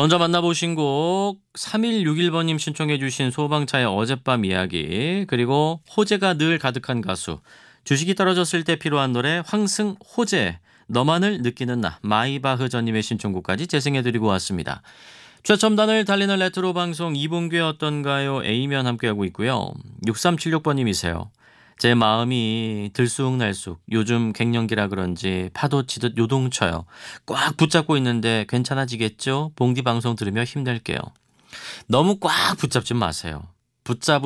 먼저 만나보신 곡 3161번님 신청해 주신 소방차의 어젯밤 이야기, 그리고 호재가 늘 가득한 가수, 주식이 떨어졌을 때 필요한 노래 황승 호재, 너만을 느끼는 나 마이바흐저님의 신청곡까지 재생해드리고 왔습니다. 최첨단을 달리는 레트로 방송 이봉규의 어떤가요? A면 함께하고 있고요. 6376번님이세요. 제 마음이 들쑥날쑥 요즘 갱년기라 그런지 파도 치듯 요동쳐요. 꽉 붙잡고 있는데 괜찮아지겠죠? 봉디 방송 들으며 힘낼게요. 너무 꽉 붙잡지 마세요. 붙잡